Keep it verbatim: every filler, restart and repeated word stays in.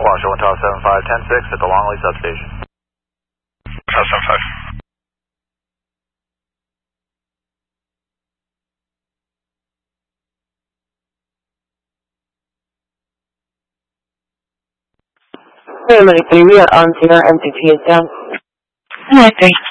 Wash, one Tower seven five ten six at the Longley substation. Tower seven five. Wait a minute, we are on zero, M T T is down. Alright, thanks.